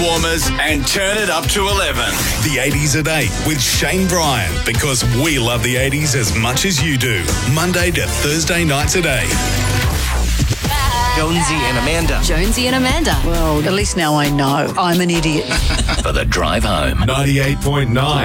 Warmers and turn it up to 11. The 80s at 8 with Shane Bryan, because we love the 80s as much as you do. Monday to Thursday nights at 8. Jonesy and Amanda. Jonesy and Amanda. Well, at least now I know I'm an idiot. For the drive home. 98.9.